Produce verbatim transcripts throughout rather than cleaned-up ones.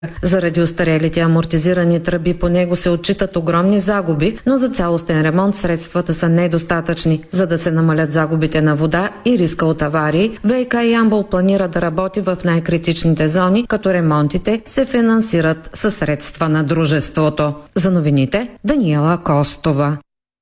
Заради остарелите амортизирани тръби по него се отчитат огромни загуби, но за цялостен ремонт средствата са недостатъчни. За да се намалят загубите на вода и риска от аварии, ВиК Ямбол планира да работи в най-критичните зони, като ремонтите се финансират със средства на дружеството. За новините Даниела Костова.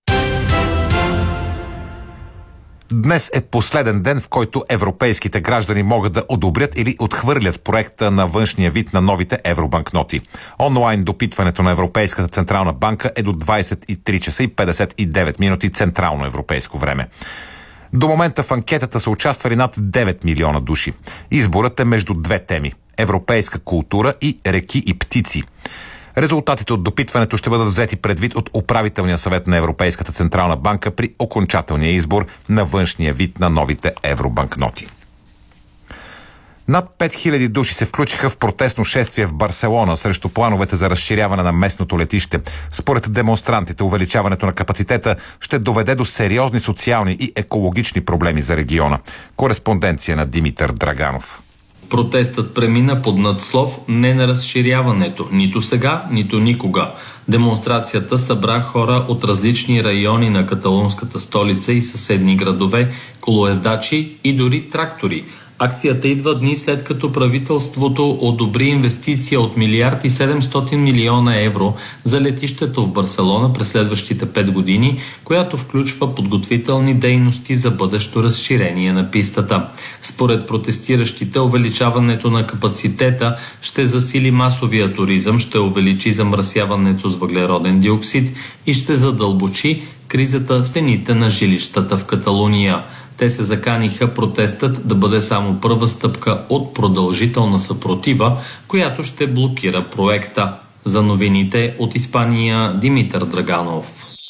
Днес е последен ден, в който европейските граждани могат да одобрят или отхвърлят проекта на външния вид на новите евробанкноти. Онлайн допитването на Европейската централна банка е до двадесет и три часа и петдесет и девет минути централно европейско време. До момента в анкетата са участвали над девет милиона души. Изборът е между две теми – европейска култура и реки и птици. Резултатите от допитването ще бъдат взети предвид от управителния съвет на Европейската централна банка при окончателния избор на външния вид на новите евробанкноти. Над пет хиляди души се включиха в протестно шествие в Барселона срещу плановете за разширяване на местното летище. Според демонстрантите, увеличаването на капацитета ще доведе до сериозни социални и екологични проблеми за региона. Кореспонденция на Димитър Драганов. Протестът премина под надслов «Не на разширяването, нито сега, нито никога». Демонстрацията събра хора от различни райони на каталунската столица и съседни градове, колоездачи и дори трактори. Акцията идва дни след като правителството одобри инвестиция от милиард и седемстотин милиона евро за летището в Барселона през следващите пет години, която включва подготвителни дейности за бъдещо разширение на пистата. Според протестиращите, увеличаването на капацитета ще засили масовия туризъм, ще увеличи замърсяването с въглероден диоксид и ще задълбочи кризата с цените на жилищата в Каталуния. Те се заканиха протестът да бъде само първа стъпка от продължителна съпротива, която ще блокира проекта. За новините от Испания Димитър Драганов.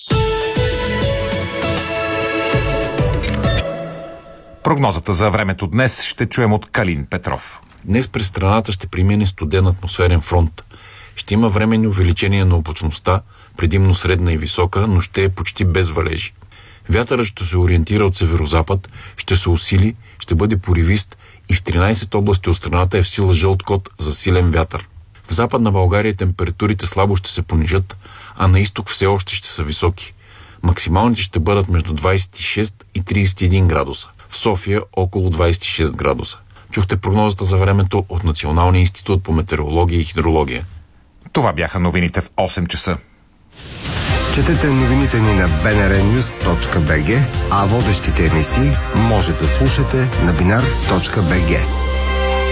Прогнозата за времето днес ще чуем от Калин Петров. Днес през страната ще премине студен атмосферен фронт. Ще има временни увеличения на облачността, предимно средна и висока, но ще е почти без валежи. Вятърът ще се ориентира от северозапад, ще се усили, ще бъде поривист и в тринадесет области от страната е в сила жълт код за силен вятър. В Западна България температурите слабо ще се понижат, а на изток все още ще са високи. Максималните ще бъдат между двадесет и шест и тридесет и един градуса. В София около двадесет и шест градуса. Чухте прогнозата за времето от Националния институт по метеорология и хидрология. Това бяха новините в осем часа. Четете новините ни на би ен ар нюз точка би джи, а водещите емисии може да слушате на бинар точка би джи.